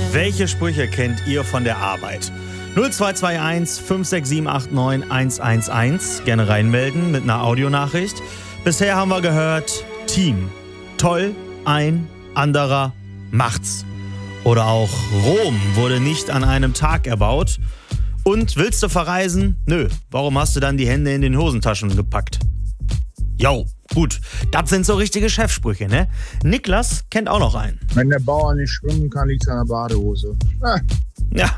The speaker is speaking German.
Welche Sprüche kennt ihr von der Arbeit? 0221 56789 111. Gerne reinmelden mit einer Audionachricht. Bisher haben wir gehört, Team. Toll, ein anderer macht's. Oder auch Rom wurde nicht an einem Tag erbaut. Und willst du verreisen? Nö. Warum hast du dann die Hände in den Hosentaschen gepackt? Jo, gut. Das sind so richtige Chefsprüche, ne? Niklas kennt auch noch einen. Wenn der Bauer nicht schwimmen kann, liegt es an der Badehose. Ja.